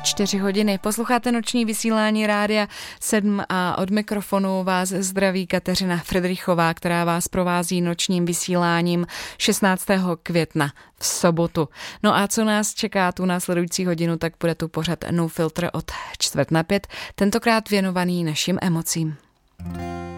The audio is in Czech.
24 hodiny. Posloucháte noční vysílání Rádia 7 a od mikrofonu vás zdraví Kateřina Fridrichová, která vás provází nočním vysíláním 16. května v sobotu. No a co nás čeká tu následující hodinu, tak bude tu pořad No Filter od 4:45, tentokrát věnovaný našim emocím.